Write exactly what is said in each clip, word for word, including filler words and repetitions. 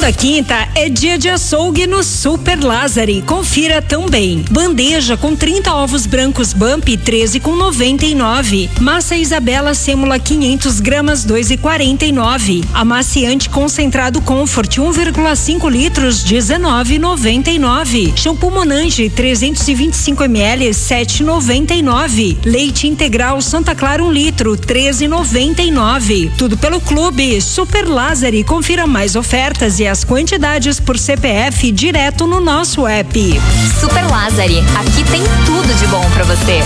Segunda, quinta é dia de açougue no Super Lázari. Confira também. Bandeja com trinta ovos brancos Bump, treze com noventa e nove. Massa Isabela Sêmula quinhentos gramas, dois e quarenta e nove. Amaciante concentrado Comfort um vírgula cinco litros, dezenove e noventa e nove. Shampoo Monange trezentos e vinte e cinco mililitros, sete e noventa e nove. Leite integral Santa Clara um litro, treze e noventa e nove. Tudo pelo Clube Super Lázari. Confira mais ofertas e as quantidades por C P F direto no nosso app. Super Lázari, aqui tem tudo de bom pra você.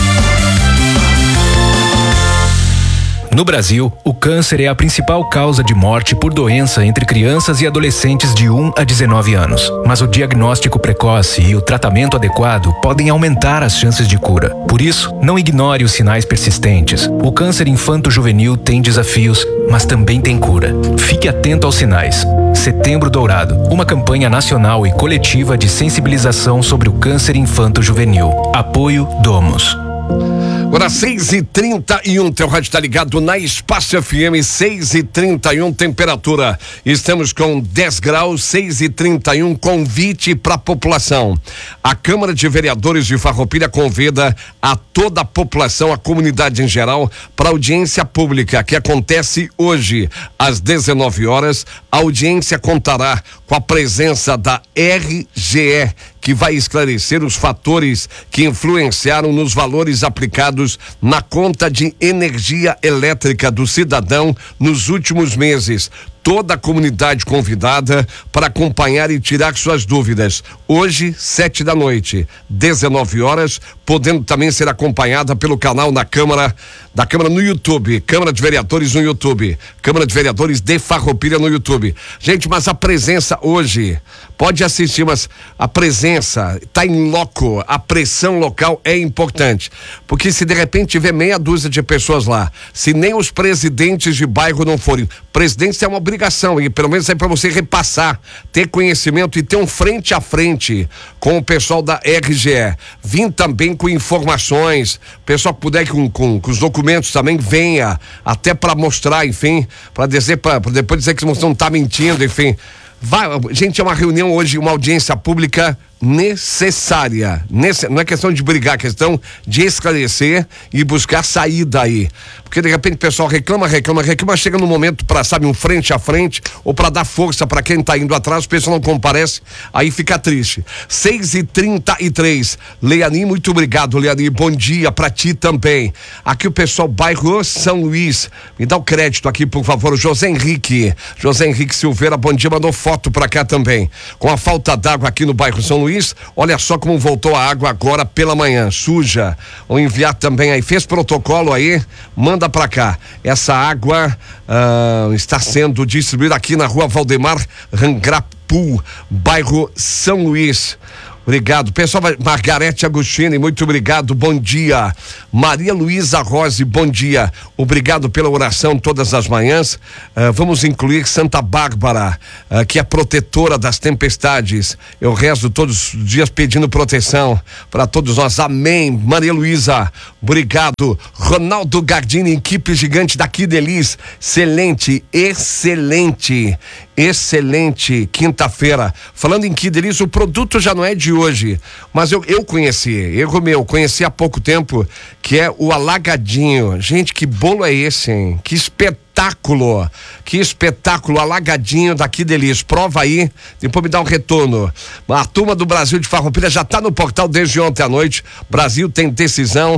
No Brasil, o câncer é a principal causa de morte por doença entre crianças e adolescentes de um a dezenove anos. Mas o diagnóstico precoce e o tratamento adequado podem aumentar as chances de cura. Por isso, não ignore os sinais persistentes. O câncer infanto-juvenil tem desafios, mas também tem cura. Fique atento aos sinais. Setembro Dourado, uma campanha nacional e coletiva de sensibilização sobre o câncer infanto-juvenil. Apoio Domus. Agora seis e trinta e um, teu rádio está ligado na Espaço F M, seis e trinta e um, temperatura. Estamos com dez graus, seis e trinta e um, convite para a população. A Câmara de Vereadores de Farroupilha convida a toda a população, a comunidade em geral, para audiência pública que acontece hoje, às dezenove horas. A audiência contará com a presença da R G E, que vai esclarecer os fatores que influenciaram nos valores aplicados na conta de energia elétrica do cidadão nos últimos meses. Toda a comunidade convidada para acompanhar e tirar suas dúvidas. Hoje, sete da noite, dezenove horas, podendo também ser acompanhada pelo canal da Câmara, da Câmara no YouTube, Câmara de Vereadores no YouTube, Câmara de Vereadores de Farroupilha no YouTube. Gente, mas a presença hoje, pode assistir, mas a presença está em loco, a pressão local é importante, porque se de repente tiver meia dúzia de pessoas lá, se nem os presidentes de bairro não forem, presidência é uma obrigação, e pelo menos é para você repassar, ter conhecimento e ter um frente a frente com o pessoal da R G E. Vim também com informações, o pessoal que puder com, com, com os documentos também venha, até para mostrar, enfim, para dizer, para depois dizer que você não está mentindo, enfim. Vai, gente, é uma reunião hoje, uma audiência pública necessária. Nesse, não é questão de brigar, é questão de esclarecer e buscar saída aí. Porque de repente o pessoal reclama, reclama, reclama, chega no momento para, sabe, um frente a frente ou para dar força para quem tá indo atrás, o pessoal não comparece, aí fica triste. seis e trinta e três. Leani, muito obrigado, Leani. Bom dia para ti também. Aqui o pessoal, bairro São Luís. Me dá o crédito aqui, por favor. O José Henrique. José Henrique Silveira, bom dia, mandou foto para cá também. Com a falta d'água aqui no bairro São Luís, olha só como voltou a água agora pela manhã, suja. Vou enviar também aí, fez protocolo aí, manda pra cá. Essa água uh, está sendo distribuída aqui na rua Valdemar Rangrapu, bairro São Luís. Obrigado, pessoal. Margarete Agostini, muito obrigado, bom dia. Maria Luísa Rose, bom dia. Obrigado pela oração todas as manhãs. Uh, vamos incluir Santa Bárbara, uh, que é protetora das tempestades. Eu rezo todos os dias pedindo proteção para todos nós. Amém. Maria Luísa, obrigado. Ronaldo Gardini, equipe gigante daqui Delis. Excelente, excelente, excelente quinta-feira. Falando em Quidelis, o produto já não é de hoje, mas eu, eu conheci, erro meu, conheci há pouco tempo, que é o alagadinho. Gente, que bolo é esse, hein? Que espetáculo, que espetáculo, alagadinho daqui Delis. Prova aí, depois me dá um retorno. A turma do Brasil de Farroupilha já tá no portal desde ontem à noite. Brasil tem decisão.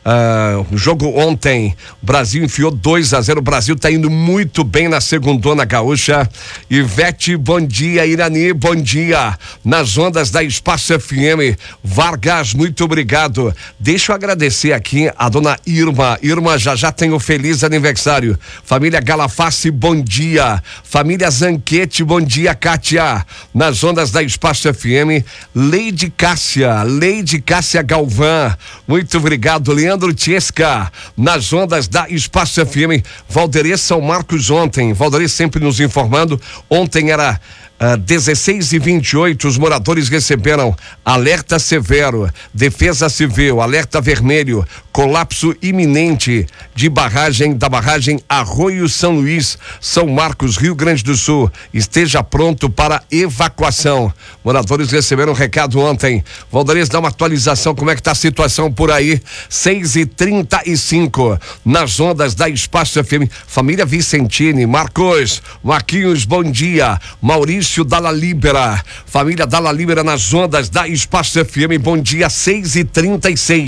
Uh, o jogo ontem, o Brasil enfiou dois a zero. O Brasil tá indo muito bem na segundona gaúcha. Ivete, bom dia. Irani, bom dia. Nas ondas da Espaço F M. Vargas, muito obrigado. Deixa eu agradecer aqui a dona Irma. Irma, já já tem o feliz aniversário. Família Galaface, bom dia. Família Zanquete, bom dia, Kátia. Nas ondas da Espaço F M. Leide Cássia, Leide Cássia Galvão, muito obrigado. Leandro Tiesca, nas ondas da Espaço F M. Valderê São Marcos ontem, Valderê sempre nos informando, ontem era Uh, dezesseis e vinte e oito, os moradores receberam alerta severo, Defesa Civil, alerta vermelho, colapso iminente de barragem, da barragem Arroio São Luís, São Marcos, Rio Grande do Sul. Esteja pronto para evacuação. Moradores receberam um recado ontem. Valdarias, dá uma atualização, como é que tá a situação por aí? seis e trinta e cinco, nas ondas da Espaço F M. Família Vicentini, Marcos, Marquinhos, bom dia. Maurício Dalla Libera, família Dalla Libera nas ondas da Espaço F M, bom dia, seis e trinta e seis.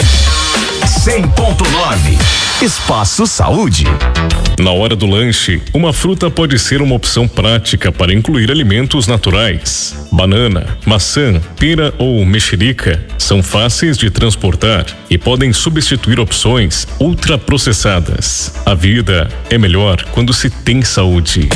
cem ponto nove. Espaço Saúde. Na hora do lanche, uma fruta pode ser uma opção prática para incluir alimentos naturais. Banana, maçã, pera ou mexerica são fáceis de transportar e podem substituir opções ultraprocessadas. A vida é melhor quando se tem saúde.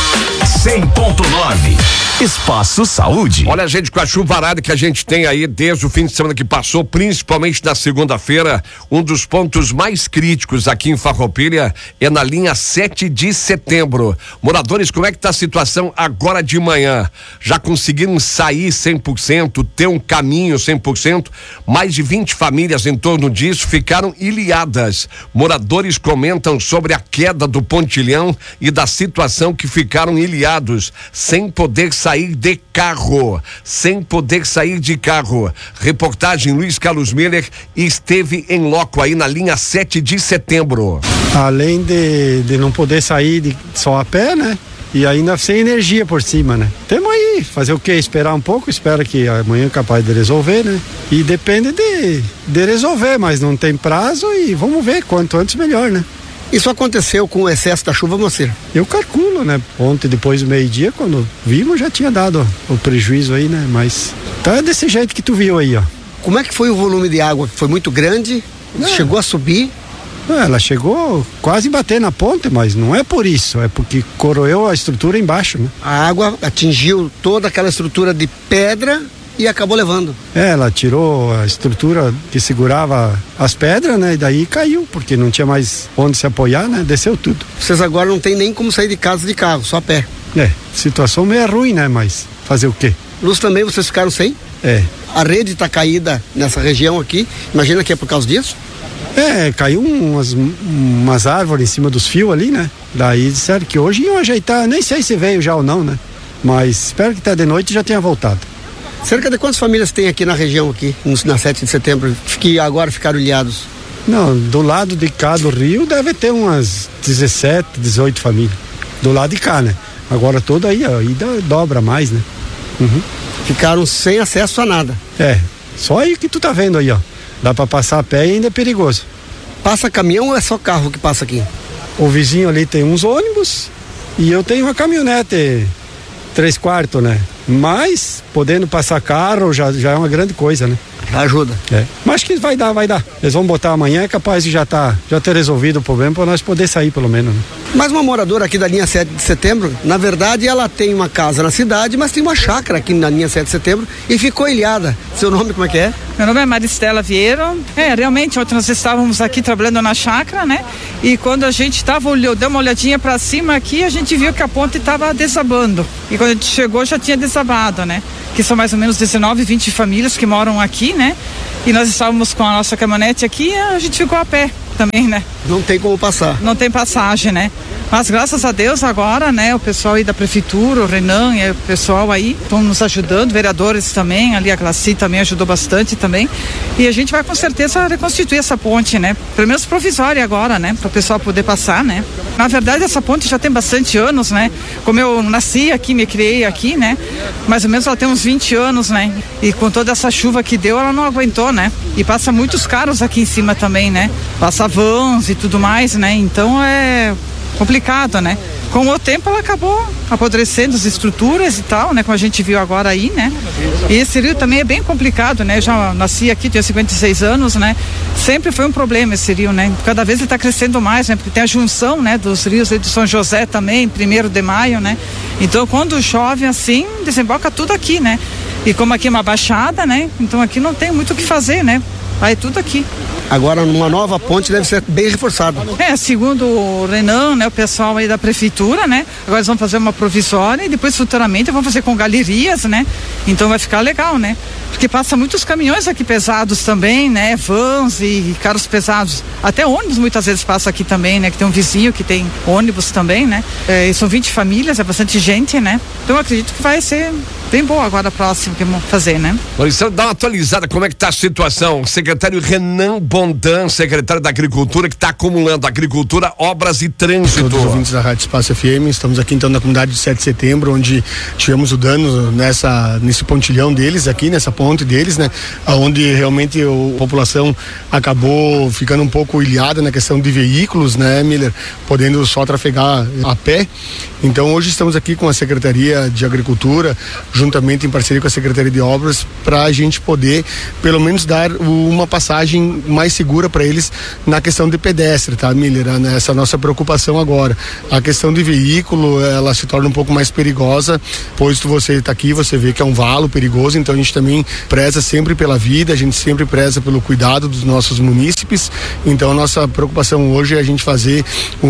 cem ponto nove. Espaço Saúde. Olha, gente, com a chuvarada que a gente tem aí desde o fim de semana que passou, principalmente na segunda-feira, um dos pontos mais críticos aqui em Farroupilha é na linha sete de setembro. Moradores, como é que tá a situação agora de manhã? Já conseguiram sair cem por cento, ter um caminho cem por cento? Mais de vinte famílias em torno disso ficaram ilhadas. Moradores comentam sobre a queda do pontilhão e da situação que ficaram ilhados, sem poder sair de carro, sem poder sair de carro. Reportagem Luiz Carlos Miller esteve em loco aí na linha sete de setembro. Além de, de não poder sair de, só a pé, né? E ainda sem energia por cima, né? Temos aí, fazer o quê? Esperar um pouco, espera que amanhã é capaz de resolver, né? E depende de, de resolver, mas não tem prazo e vamos ver, quanto antes melhor, né? Isso aconteceu com o excesso da chuva, Moacir? Eu calculo, né? Ontem, depois do meio-dia, quando vimos, já tinha dado o prejuízo aí, né? Mas tá desse jeito que tu viu aí, ó. Como é que foi o volume de água? Foi muito grande? É. Chegou a subir? Ela chegou quase a bater na ponte, mas não é por isso, é porque coroeu a estrutura embaixo, né? A água atingiu toda aquela estrutura de pedra e acabou levando. É, ela tirou a estrutura que segurava as pedras, né? E daí caiu, porque não tinha mais onde se apoiar, né? Desceu tudo. Vocês agora não tem nem como sair de casa de carro, só a pé. É, situação meio ruim, né? Mas fazer o quê? Luz também vocês ficaram sem? É. A rede tá caída nessa região aqui, imagina que é por causa disso? É, caiu umas, umas árvores em cima dos fios ali, né? Daí disseram que hoje iam ajeitar, nem sei se veio já ou não, né? Mas espero que até de noite já tenha voltado. Cerca de quantas famílias tem aqui na região, aqui, na sete de setembro, que agora ficaram ilhados? Não, do lado de cá do rio deve ter umas dezessete, dezoito famílias. Do lado de cá, né? Agora toda aí, ó, aí dobra mais, né? Uhum. Ficaram sem acesso a nada. É, só aí que tu tá vendo aí, ó. Dá pra passar a pé e ainda é perigoso. Passa caminhão ou é só carro que passa aqui? O vizinho ali tem uns ônibus e eu tenho uma caminhonete três quartos, né? Mas, podendo passar carro já, já é uma grande coisa, né? Ajuda. É. Mas que vai dar, vai dar. Eles vão botar amanhã, é capaz de já, tá, já ter resolvido o problema para nós poder sair pelo menos, né? Mais uma moradora aqui da linha sete de setembro, na verdade ela tem uma casa na cidade, mas tem uma chácara aqui na linha sete de setembro e ficou ilhada. Seu nome como é que é? Meu nome é Maristela Vieira. É, realmente, ontem nós estávamos aqui trabalhando na chácara, né? E quando a gente estava, olhou, deu uma olhadinha para cima aqui, a gente viu que a ponte estava desabando. E quando a gente chegou, já tinha desabado, né? Que são mais ou menos dezenove, vinte famílias que moram aqui, né? E nós estávamos com a nossa caminhonete aqui e a gente ficou a pé também, né? Não tem como passar. Não tem passagem, né? Mas graças a Deus agora, né? O pessoal aí da prefeitura, o Renan e o pessoal aí estão nos ajudando, vereadores também, ali a Glaci também ajudou bastante também. E a gente vai com certeza reconstituir essa ponte, né? Pelo menos provisória agora, né? Para o pessoal poder passar, né? Na verdade essa ponte já tem bastante anos, né? Como eu nasci aqui, me criei aqui, né? Mais ou menos ela tem uns vinte anos, né? E com toda essa chuva que deu, ela não aguentou, né? E passa muitos carros aqui em cima também, né? Passa vans e tudo mais, né? Então é complicado, né? Com o tempo ela acabou apodrecendo as estruturas e tal, né? Como a gente viu agora aí, né? E esse rio também é bem complicado, né? Eu já nasci aqui, tinha cinquenta e seis anos, né? Sempre foi um problema esse rio, né? Cada vez ele está crescendo mais, né? Porque tem a junção, né? Dos rios de São José também, primeiro de maio, né? Então quando chove assim, desemboca tudo aqui, né? E como aqui é uma baixada, né? Então aqui não tem muito o que fazer, né? Aí tudo aqui. Agora, numa nova ponte deve ser bem reforçada. É, segundo o Renan, né, o pessoal aí da prefeitura, né, agora eles vão fazer uma provisória e depois futuramente vão fazer com galerias, né, então vai ficar legal, né, porque passa muitos caminhões aqui pesados também, né, vans e carros pesados, até ônibus muitas vezes passa aqui também, né, que tem um vizinho que tem ônibus também, né, é, e são vinte famílias, é bastante gente, né, então eu acredito que vai ser bem boa agora a próxima que vamos fazer, né. Maurício, dá uma atualizada, como é que tá a situação? Secretário Renan Bondan, secretário da Agricultura, que está acumulando agricultura, obras e trânsito. Todos os ouvintes da Rádio Espaço F M, estamos aqui então na comunidade de sete de setembro, onde tivemos o dano nessa, nesse pontilhão deles aqui, nessa ponte deles, né, onde realmente a população acabou ficando um pouco ilhada na questão de veículos, né, Miller, podendo só trafegar a pé. Então hoje estamos aqui com a Secretaria de Agricultura, juntamente em parceria com a Secretaria de Obras, para a gente poder pelo menos dar uma passagem mais segura para eles na questão de pedestre, tá, Miller? Essa nossa preocupação agora. A questão de veículo, ela se torna um pouco mais perigosa, pois você está aqui, você vê que é um valo perigoso, então a gente também preza sempre pela vida, a gente sempre preza pelo cuidado dos nossos munícipes, então a nossa preocupação hoje é a gente fazer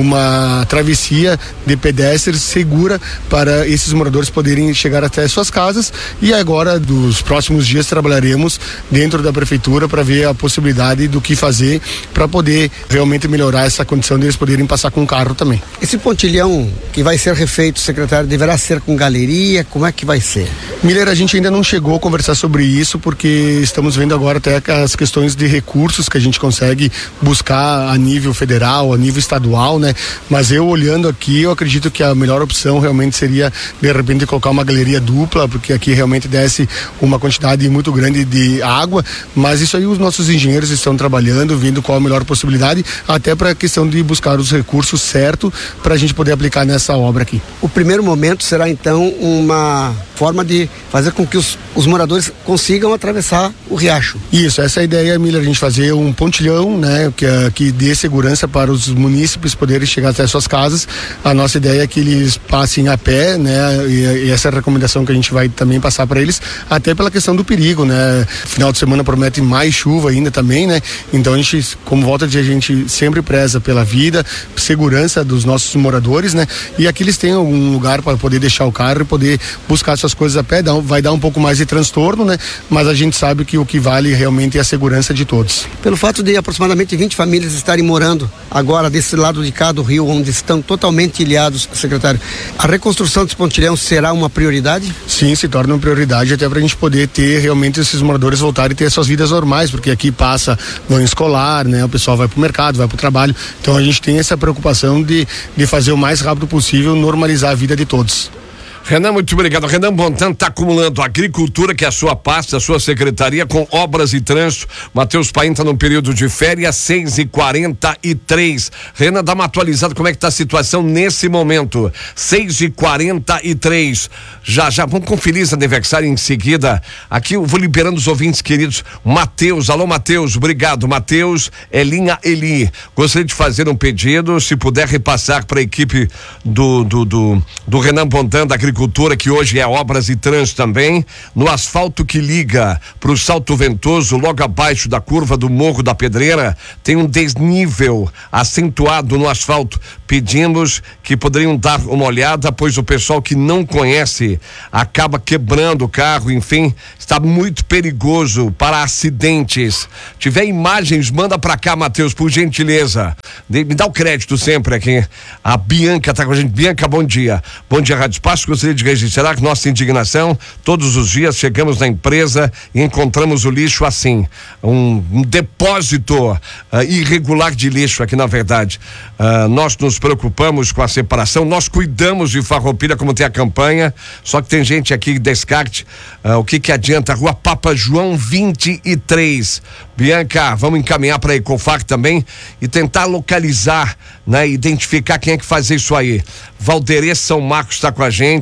uma travessia de pedestres segura para esses moradores poderem chegar até suas casas, e agora, dos próximos dias, trabalharemos dentro da prefeitura para ver a possibilidade do que fazer para poder realmente melhorar essa condição deles poderem passar com o carro também. Esse pontilhão que vai ser refeito, secretário, deverá ser com galeria? Como é que vai ser? Miller, a gente ainda não chegou a conversar sobre isso, porque estamos vendo agora até as questões de recursos que a gente consegue buscar a nível federal, a nível estadual, né? Mas eu olhando aqui, eu acredito que a melhor opção realmente seria, de repente, colocar uma galeria dupla, porque aqui realmente desce uma quantidade muito grande de água, mas isso aí os nossos engenheiros estão trabalhando, vendo qual a melhor possibilidade, até para a questão de buscar os recursos certos para a gente poder aplicar nessa obra aqui. O primeiro momento será então uma forma de fazer com que os, os moradores consigam atravessar o riacho. Isso, essa é a ideia, Miller, a gente fazer um pontilhão, né, que, que dê segurança para os munícipes poderem chegar até suas casas. A nossa ideia é que eles passem a pé, né, e, e essa é a recomendação que a gente vai também passar para eles, até pela questão do perigo, né. Final de semana promete mais chuva ainda também, né, então a gente, como volta de a gente sempre preza pela vida, segurança dos nossos moradores, né, e aqui eles têm um lugar para poder deixar o carro e poder buscar suas coisas a pé, dá, vai dar um pouco mais de transtorno, né, mas a gente sabe que o que vale realmente é a segurança de todos. Pelo fato de aproximadamente vinte famílias estarem morando agora desse lado de cá do rio, onde estão totalmente ilhados, secretário, a reconstrução desse pontilhão será uma prioridade? Sim, se torna uma prioridade até para a gente poder ter realmente esses moradores voltarem a ter suas vidas normais, porque aqui passa banho escolar, né, o pessoal vai para o mercado, vai para o trabalho, então a gente tem essa preocupação de, de fazer o mais rápido possível normalizar a vida de todos. Renan, muito obrigado. Renan Bondan está acumulando agricultura, que é a sua pasta, a sua secretaria, com obras e trânsito. Matheus Paim está no período de férias, seis e quarenta e três. Renan, dá uma atualizada, como é que está a situação nesse momento? seis e quarenta e três. Já, já, vamos conferir esse aniversário em seguida. Aqui eu vou liberando os ouvintes queridos. Matheus, alô Matheus, obrigado. Matheus, Elinha Eli. Gostaria de fazer um pedido, se puder repassar para a equipe do, do, do, do Renan Bondan, da agricultura, Agricultura, que hoje é obras e trânsito também, no asfalto que liga para o Salto Ventoso, logo abaixo da curva do Morro da Pedreira, tem um desnível acentuado no asfalto. Pedimos que poderiam dar uma olhada, pois o pessoal que não conhece acaba quebrando o carro, enfim, está muito perigoso para acidentes. Tiver imagens, manda para cá, Matheus, por gentileza. De, me dá o crédito sempre aqui. A Bianca está com a gente. Bianca, bom dia. Bom dia, Rádio Espaço. Gostaria de registrar nossa indignação. Todos os dias chegamos na empresa e encontramos o lixo assim, um, um depósito uh, irregular de lixo aqui, na verdade. Uh, nós nos preocupamos com a separação, nós cuidamos de Farroupilha, como tem a campanha, só que tem gente aqui que descarte. Uh, o que que adianta? Rua Papa João vinte e três. Bianca, vamos encaminhar para a Ecofar também e tentar localizar, né, identificar quem é que faz isso aí. Valderê São Marcos está com a gente.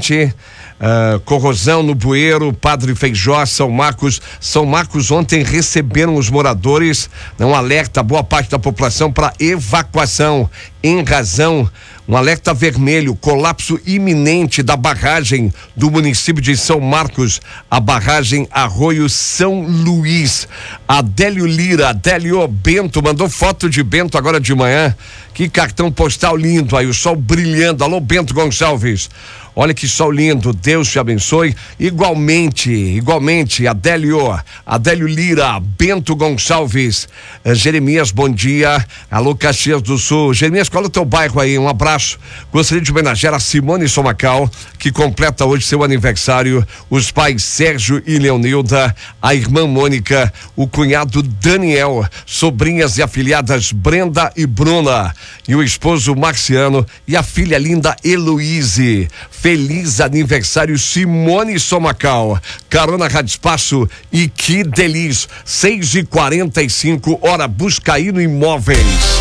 quente. Uh, corrosão no Bueiro, Padre Feijó, São Marcos. São Marcos ontem receberam os moradores, um alerta, boa parte da população para evacuação em razão, um alerta vermelho, colapso iminente da barragem do município de São Marcos, a barragem Arroio São Luís. Adélio Lira, Adélio Bento, mandou foto de Bento agora de manhã, que cartão postal lindo aí, o sol brilhando. Alô, Bento Gonçalves. Olha que sol lindo, Deus te abençoe. Igualmente, igualmente, Adélio, Adélio Lira, Bento Gonçalves, uh, Jeremias, bom dia. Alô, Caxias do Sul. Jeremias, qual é o teu bairro aí? Um abraço. Gostaria de homenagear a Simone Somacal, que completa hoje seu aniversário, os pais Sérgio e Leonilda, a irmã Mônica, o cunhado Daniel, sobrinhas e afilhadas Brenda e Bruna, e o esposo Marciano e a filha linda Heloíse. Feliz aniversário, Simone Somacal. Carona Rádio Espaço e que delícia. seis e quarenta e cinco, hora Buscaíno Imóveis.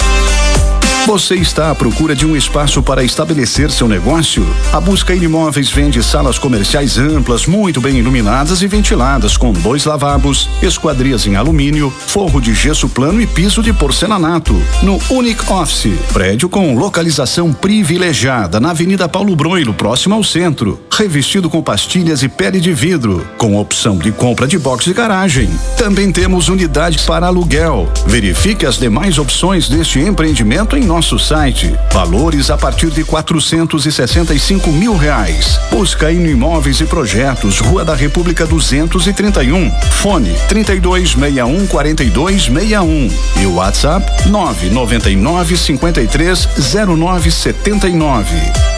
Você está à procura de um espaço para estabelecer seu negócio? A Buscaíno Imóveis vende salas comerciais amplas, muito bem iluminadas e ventiladas, com dois lavabos, esquadrias em alumínio, forro de gesso plano e piso de porcelanato. No Unique Office, prédio com localização privilegiada na Avenida Paulo Broilo, próximo ao centro, revestido com pastilhas e pele de vidro, com opção de compra de box e garagem. Também temos unidade para aluguel. Verifique as demais opções deste empreendimento em nosso site. Valores a partir de quatrocentos e sessenta e cinco mil reais. Buscaíno Imóveis e Projetos, Rua da República duzentos e trinta e um. Fone trinta e dois sessenta e um quarenta e dois sessenta e um. E o WhatsApp nove nove nove cinco três zero nove sete nove.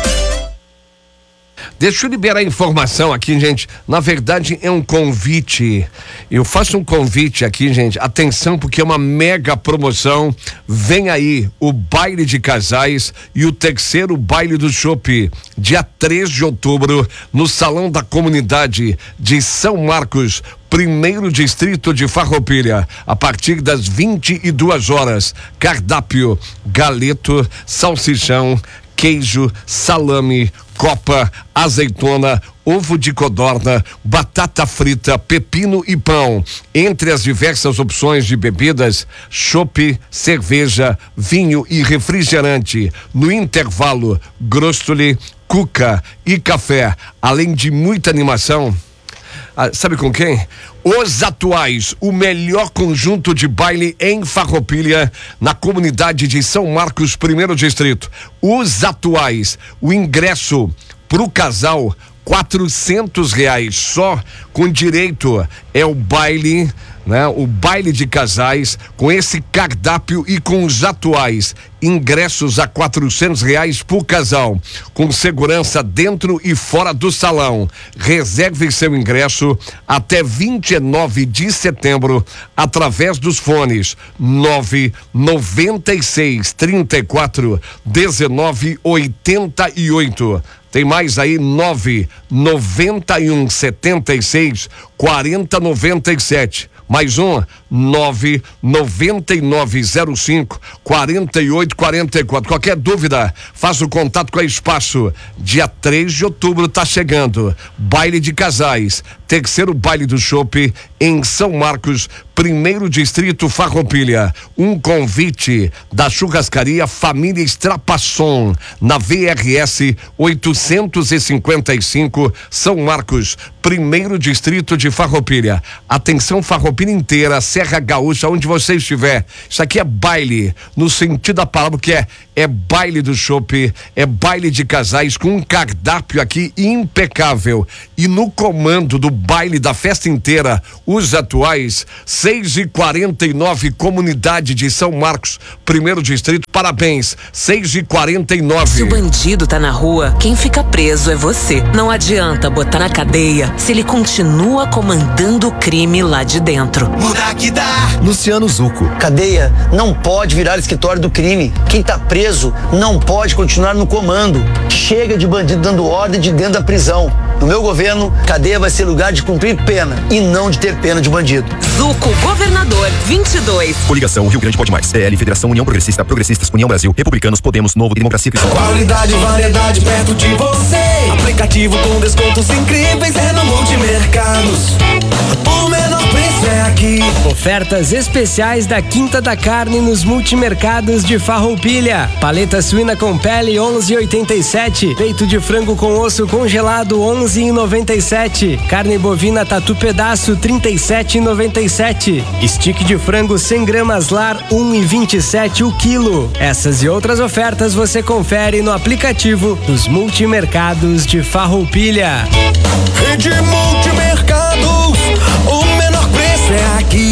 Deixa eu liberar a informação aqui, gente. Na verdade, é um convite. Eu faço um convite aqui, gente. Atenção, porque é uma mega promoção. Vem aí o baile de casais e o terceiro baile do chopp, dia três de outubro, no Salão da Comunidade de São Marcos, primeiro distrito de Farroupilha, a partir das vinte e duas horas. Cardápio, galeto, salsichão, queijo, salame, copa, azeitona, ovo de codorna, batata frita, pepino e pão. Entre as diversas opções de bebidas, chopp, cerveja, vinho e refrigerante. No intervalo, grostoli, cuca e café, além de muita animação. Ah, sabe com quem? Os Atuais, o melhor conjunto de baile em Farroupilha, na comunidade de São Marcos, primeiro distrito. Os Atuais, o ingresso pro casal, quatrocentos reais só, com direito é o baile, né? O baile de casais, com esse cardápio e com os Atuais, ingressos a quatrocentos reais por casal, com segurança dentro e fora do salão. Reserve seu ingresso até vinte e nove de setembro através dos fones nove noventa e seis, trinta e quatro, dezenove, oitenta e oito. Tem mais aí, nove noventa e um, setenta e seis, quarenta, noventa e sete. Mais um, nove noventa e nove zero cinco, quarenta e oito, quarenta e quatro. Qualquer dúvida, faça o contato com a Espaço. Dia três de outubro tá chegando. Baile de casais, terceiro baile do chopp em São Marcos, primeiro distrito Farroupilha. Um convite da churrascaria Família Estrapasson, na V R S oitocentos e cinquenta e cinco, São Marcos, primeiro distrito de Farroupilha. Atenção, Farroupilha inteira, Serra Gaúcha, onde você estiver. Isso aqui é baile, no sentido da palavra, que é é baile do chopp, é baile de casais, com um cardápio aqui impecável. E no comando do baile da festa inteira, os Atuais, seis e quarenta e nove, comunidade de São Marcos, primeiro distrito. Parabéns, seis e quarenta e nove. Se o bandido tá na rua, quem fica preso é você. Não adianta botar na cadeia se ele continua comandando o crime lá de dentro. Muda que dá. Luciano Zucco. Cadeia não pode virar escritório do crime. Quem tá preso não pode continuar no comando. Chega de bandido dando ordem de dentro da prisão. No meu governo, cadeia vai ser lugar de cumprir pena e não de ter pena de bandido. Zucco, governador, vinte e dois. Coligação Rio Grande Pode Mais. P L, Federação União Progressista, Progressistas, União Brasil, Republicanos, Podemos, Novo, Democracia Cristã. Qualidade e variedade perto de você. Aplica aplicativo com descontos incríveis é no Multimercados. O menor preço é aqui. Ofertas especiais da Quinta da Carne nos Multimercados de Farroupilha. Paleta suína com pele onze e oitenta e sete. Peito de frango com osso congelado onze e noventa e sete. Carne bovina tatu pedaço trinta e sete e noventa e sete. Stick de frango cem gramas lar um e vinte e sete o quilo. Essas e outras ofertas você confere no aplicativo dos Multimercados de Farroupilha. Rede Multimercados, o menor preço é aqui.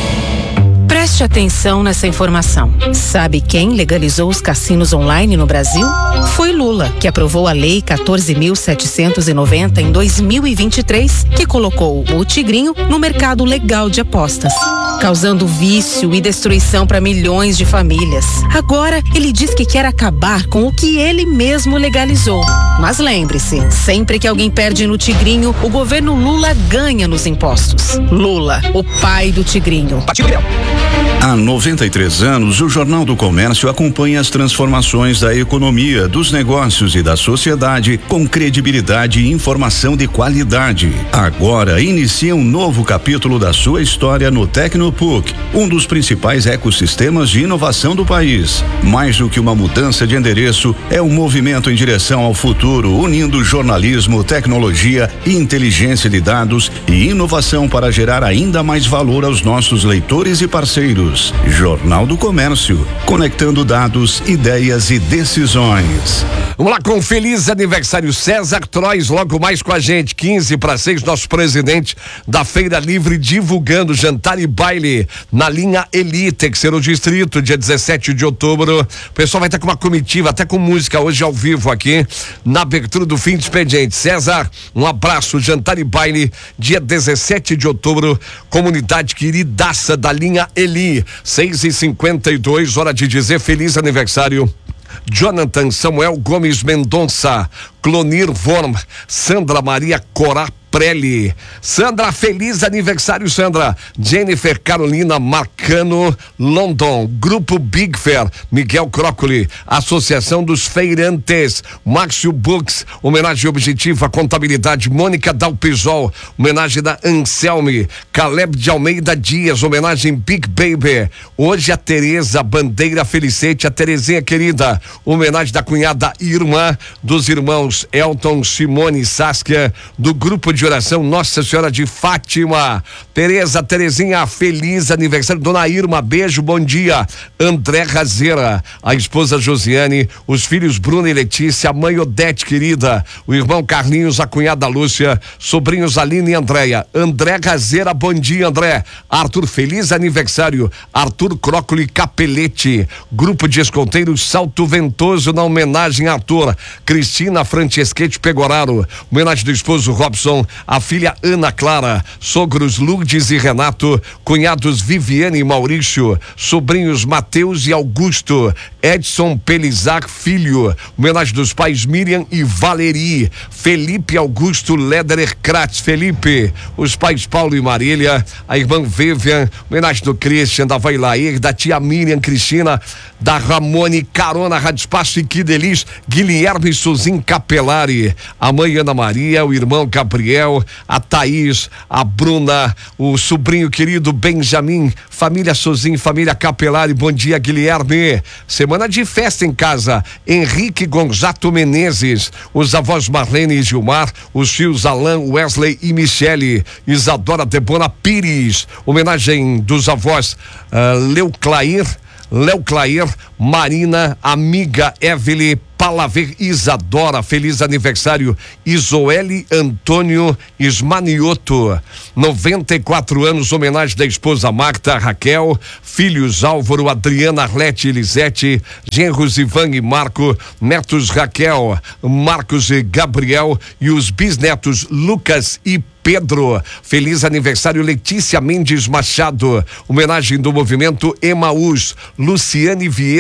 Preste atenção nessa informação. Sabe quem legalizou os cassinos online no Brasil? Foi Lula, que aprovou a Lei quatorze mil setecentos e noventa em dois mil e vinte e três, que colocou o Tigrinho no mercado legal de apostas, causando vício e destruição para milhões de famílias. Agora, ele diz que quer acabar com o que ele mesmo legalizou. Mas lembre-se, sempre que alguém perde no Tigrinho, o governo Lula ganha nos impostos. Lula, o pai do Tigrinho. Há noventa e três anos, o Jornal do Comércio acompanha as transformações da economia, dos negócios e da sociedade com credibilidade e informação de qualidade. Agora inicia um novo capítulo da sua história no Tecnopuc, um dos principais ecossistemas de inovação do país. Mais do que uma mudança de endereço, é um movimento em direção ao futuro, unindo jornalismo, tecnologia, inteligência de dados e inovação para gerar ainda mais valor aos nossos leitores e parceiros. Jornal do Comércio, conectando dados, ideias e decisões. Vamos lá com feliz aniversário César Trois, logo mais com a gente, quinze para seis, nosso presidente da Feira Livre, divulgando jantar e baile na linha Eli, terceiro distrito, dia dezessete de outubro. O pessoal vai estar com uma comitiva, até com música hoje ao vivo aqui, na abertura do fim de expediente. César, um abraço, jantar e baile, dia dezessete de outubro, comunidade queridaça da linha Eli, seis e cinquenta e dois, hora de dizer feliz aniversário. Jonathan Samuel Gomes Mendonça, Clonir Vorm, Sandra Maria Corá Preli. Sandra, feliz aniversário, Sandra. Jennifer Carolina Marcano, London. Grupo Big Fair, Miguel Crócoli. Associação dos Feirantes, Márcio Books. Homenagem objetiva, contabilidade, Mônica Dalpizol. Homenagem da Anselme. Caleb de Almeida Dias, homenagem Big Baby. Hoje a Tereza Bandeira Felicete, a Terezinha querida. Homenagem da cunhada Irma, dos irmãos Elton, Simone e Saskia, do grupo de de oração Nossa Senhora de Fátima. Tereza, Terezinha, feliz aniversário. Dona Irma, beijo, bom dia. André Razeira, a esposa Josiane, os filhos Bruno e Letícia, a mãe Odete querida, o irmão Carlinhos, a cunhada Lúcia, sobrinhos Aline e Andréia. André Razeira, bom dia, André. Arthur, feliz aniversário. Arthur Crócoli Capelete, grupo de escoteiros Salto Ventoso, na homenagem a Arthur. Cristina Franceschetti Pegoraro, homenagem do esposo Robson, a filha Ana Clara, sogros Lourdes e Renato, cunhados Viviane e Maurício, sobrinhos Mateus e Augusto, Edson Pelizar Filho, homenagem dos pais Miriam e Valeri, Felipe Augusto Lederer Kratz, Felipe, os pais Paulo e Marília, a irmã Vivian, homenagem do Christian, da Vailair, da tia Miriam Cristina, da Ramone Carona, Rádio Espaço e Que Delis, Guilherme Suzin Capelari, a mãe Ana Maria, o irmão Gabriel, a Thaís, a Bruna, o sobrinho querido Benjamin, família Suzin, família Capelari, bom dia Guilherme. Semana de festa em casa, Henrique Gonzato Menezes, os avós Marlene e Gilmar, os tios Alain, Wesley e Michele, Isadora Debona Pires, homenagem dos avós uh, Leuclair, Léo Clair, Marina, amiga Evelyn, Palaver Isadora, feliz aniversário, Isoele Antônio Ismanioto, noventa e quatro anos, homenagem da esposa Marta, Raquel, filhos Álvaro, Adriana, Arlete e Elisete, genros Ivan e Marco, netos Raquel, Marcos e Gabriel e os bisnetos Lucas e Pedro. Feliz aniversário Letícia Mendes Machado, homenagem do movimento Emaús, Luciane Vieira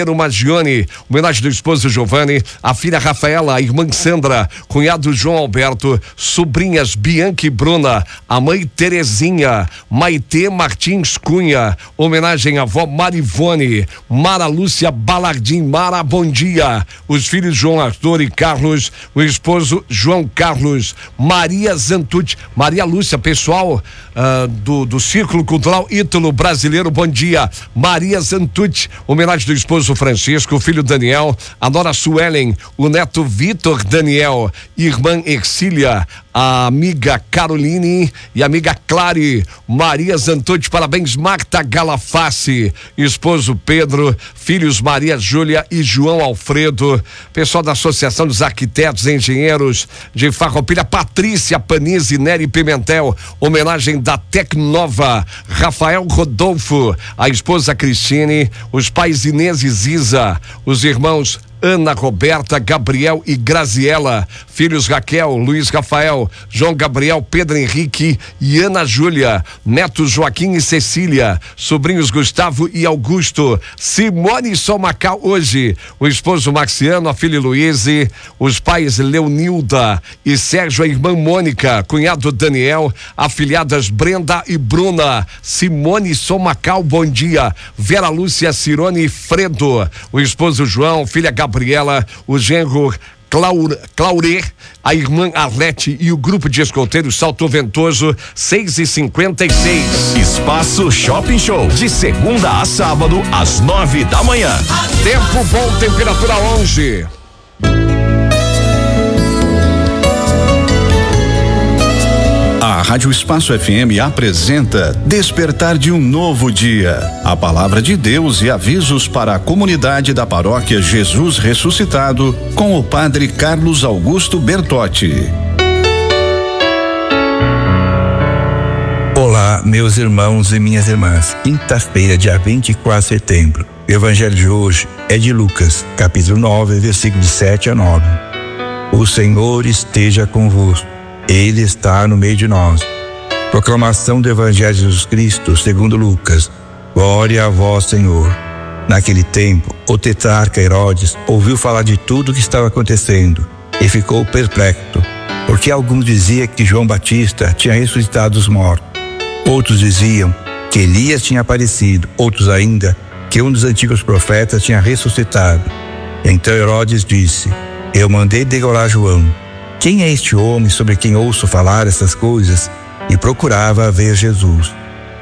Pinheiro Magione, homenagem do esposo Giovanni, a filha Rafaela, a irmã Sandra, cunhado João Alberto, sobrinhas Bianca e Bruna, a mãe Terezinha, Maitê Martins Cunha, homenagem à avó Marivone, Mara Lúcia Balardim, Mara, bom dia, os filhos João Arthur e Carlos, o esposo João Carlos, Maria Zantucci, Maria Lúcia, pessoal uh, do, do Círculo Cultural Ítalo Brasileiro, bom dia, Maria Zantucci, homenagem do esposo Francisco, o filho Daniel, a nora Suelen, o neto Vitor Daniel, irmã Ercília, a amiga Caroline e a amiga Clary, Maria Zantucci, parabéns, Marta Galaface, esposo Pedro, filhos Maria Júlia e João Alfredo, pessoal da Associação dos Arquitetos e Engenheiros de Farroupilha, Patrícia Panizzi, Nery Pimentel, homenagem da Tecnova, Rafael Rodolfo, a esposa Cristine, os pais Inês e Ziza, os irmãos Ana Roberta, Gabriel e Graziela, filhos Raquel, Luiz Rafael, João Gabriel, Pedro Henrique e Ana Júlia, netos Joaquim e Cecília, sobrinhos Gustavo e Augusto, Simone Somacal hoje, o esposo Marciano, a filha Luíse, os pais Leonilda e Sérgio, a irmã Mônica, cunhado Daniel, afilhadas Brenda e Bruna, Simone Somacal, bom dia, Vera Lúcia, Cirone e Fredo, o esposo João, filha Gabriela, Gabriela, o genro Claure, a irmã Arlete e o grupo de escoteiros Salto Ventoso, seis e cinquenta e seis. Espaço Shopping Show, de segunda a sábado, às nove da manhã. Tempo bom, temperatura onze. A Rádio Espaço F M apresenta Despertar de um Novo Dia. A palavra de Deus e avisos para a comunidade da paróquia Jesus Ressuscitado, com o padre Carlos Augusto Bertotti. Olá, meus irmãos e minhas irmãs. Quinta-feira, dia vinte e quatro de setembro. O evangelho de hoje é de Lucas, capítulo nove, versículos de sete a nove. O Senhor esteja convosco. Ele está no meio de nós. Proclamação do Evangelho de Jesus Cristo, segundo Lucas. Glória a vós, Senhor. Naquele tempo, o tetrarca Herodes ouviu falar de tudo o que estava acontecendo e ficou perplexo, porque alguns diziam que João Batista tinha ressuscitado os mortos. Outros diziam que Elias tinha aparecido, outros ainda que um dos antigos profetas tinha ressuscitado. Então Herodes disse: eu mandei degolar João. Quem é este homem sobre quem ouço falar essas coisas? E procurava ver Jesus.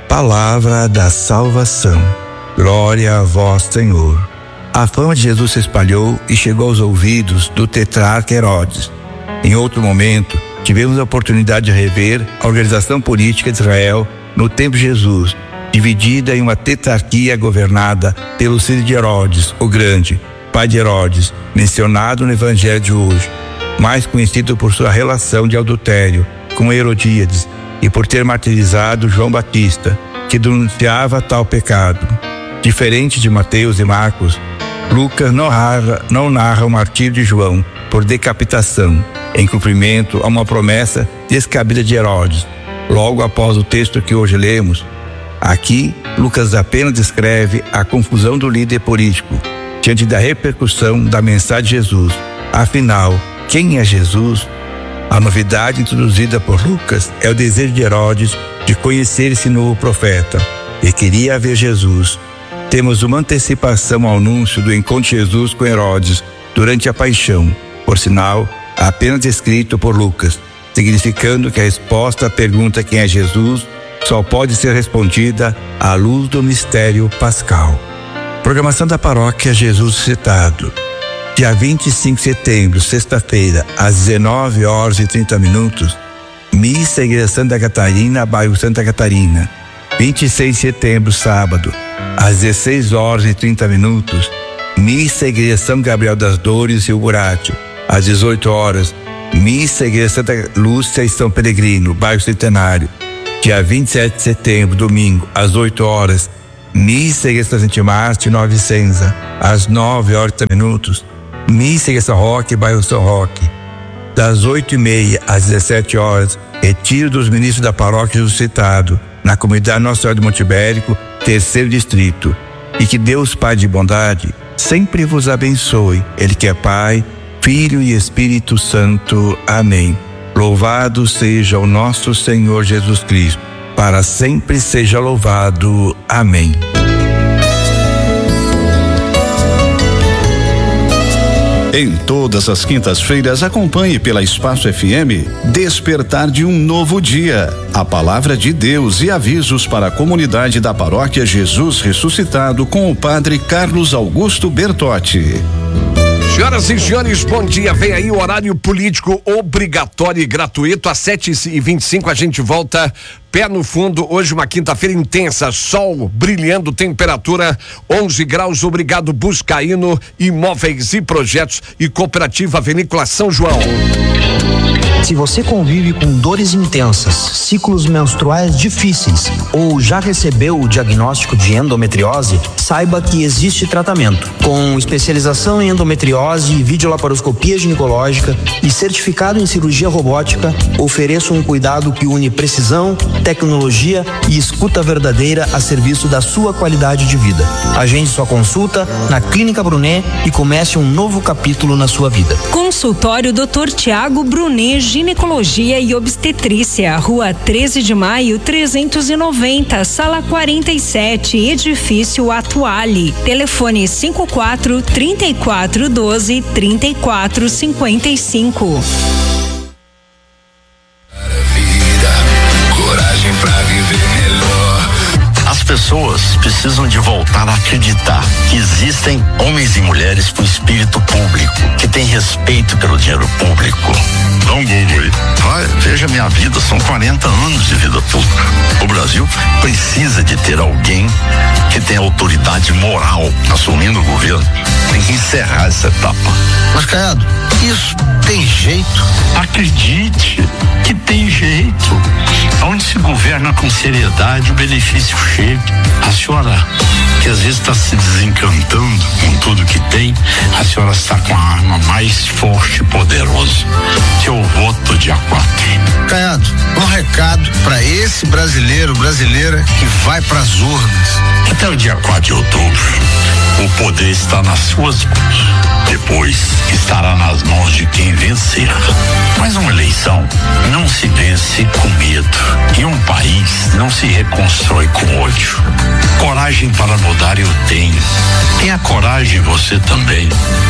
Palavra da salvação. Glória a vós, Senhor. A fama de Jesus se espalhou e chegou aos ouvidos do tetrarca Herodes. Em outro momento, tivemos a oportunidade de rever a organização política de Israel no tempo de Jesus, dividida em uma tetrarquia governada pelo filho de Herodes, o Grande, pai de Herodes, mencionado no Evangelho de hoje, mais conhecido por sua relação de adultério com Herodíades e por ter martirizado João Batista, que denunciava tal pecado. Diferente de Mateus e Marcos, Lucas não narra, não narra o martírio de João por decapitação, em cumprimento a uma promessa descabida de Herodes. Logo após o texto que hoje lemos, aqui Lucas apenas descreve a confusão do líder político diante da repercussão da mensagem de Jesus. Afinal, quem é Jesus? A novidade introduzida por Lucas é o desejo de Herodes de conhecer esse novo profeta. Ele queria ver Jesus. Temos uma antecipação ao anúncio do encontro de Jesus com Herodes durante a paixão, por sinal, apenas descrito por Lucas, significando que a resposta à pergunta quem é Jesus só pode ser respondida à luz do mistério pascal. Programação da paróquia Jesus Ressuscitado. Dia vinte e cinco de setembro, sexta-feira, às dezenove horas e trinta minutos, missa Igreja Santa Catarina, bairro Santa Catarina. vinte e seis de setembro, sábado, às dezesseis horas e trinta minutos, missa Igreja São Gabriel das Dores e Uburátio. Às dezoito horas, missa Igreja Santa Lúcia e São Peregrino, bairro Centenário. Dia vinte e sete de setembro, domingo, às oito horas, missa Igreja Santa Santimarte, Nova Vicenza. Às nove horas e trinta minutos, missa Igreja São Roque, bairro São Roque. Das oito e meia às dezessete horas, retiro dos ministros da paróquia Ressuscitado, na comunidade Nossa Senhora de Monte Ibérico, terceiro distrito. E que Deus, Pai de bondade, sempre vos abençoe. Ele que é Pai, Filho e Espírito Santo. Amém. Louvado seja o nosso Senhor Jesus Cristo. Para sempre seja louvado. Amém. Em todas as quintas-feiras, acompanhe pela Espaço F M Despertar de um Novo Dia. A palavra de Deus e avisos para a comunidade da Paróquia Jesus Ressuscitado com o Padre Carlos Augusto Bertotti. Senhoras e senhores, bom dia. Vem aí o horário político obrigatório e gratuito. Às sete e vinte e cinco a gente volta pé no fundo. Hoje uma quinta-feira intensa, sol brilhando, temperatura onze graus. Obrigado Buscaíno, Imóveis e Projetos e Cooperativa Vinícola São João. Se você convive com dores intensas, ciclos menstruais difíceis ou já recebeu o diagnóstico de endometriose, saiba que existe tratamento. Com especialização em endometriose, videolaparoscopia ginecológica e certificado em cirurgia robótica, ofereço um cuidado que une precisão, tecnologia e escuta verdadeira a serviço da sua qualidade de vida. Agende sua consulta na Clínica Brunet e comece um novo capítulo na sua vida. Consultório doutor Tiago Brunet, Ginecologia e Obstetrícia, Rua treze de maio, trezentos e noventa, Sala quarenta e sete, Edifício Atuale. Telefone cinquenta e quatro, trinta e quatro, doze, trinta e quatro, cinquenta e cinco. Coragem pra viver melhor. As pessoas precisam de voltar a acreditar que existem homens e mulheres com espírito público, que têm respeito pelo dinheiro público. Dá um Google aí. Vai, veja minha vida, são quarenta anos de vida pública. O Brasil precisa de ter alguém que tenha autoridade moral assumindo o governo. Tem que encerrar essa etapa. Mas, Caiado, isso tem jeito? Acredite que tem jeito. Onde se governa com seriedade, o benefício chega. A senhora, que às vezes está se desencantando com tudo que tem, a senhora está com a arma mais forte e poderosa, que é o voto dia quatro. Caiado, um recado para esse brasileiro, brasileira que vai para as urnas. Até o dia quatro de outubro, o poder está nas suas mãos. Depois estará nas mãos de quem vencer. Mas uma eleição não se vence com medo. E um país não se reconstrói com ódio. Coragem para mudar eu tenho. Tenha coragem você também.